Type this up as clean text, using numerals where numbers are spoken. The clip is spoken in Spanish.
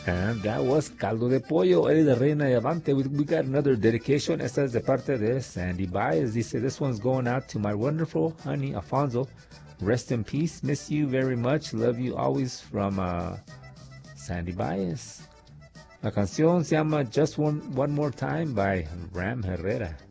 And that was Caldo de Pollo, Eddie de Reina y Avante. We got another dedication. Esta es de parte de Sandy Baez. Dice, this one's going out to my wonderful honey, Alfonso. Rest in peace. Miss you very much. Love you always from Sandy Baez. La canción se llama Just One More Time by Ram Herrera.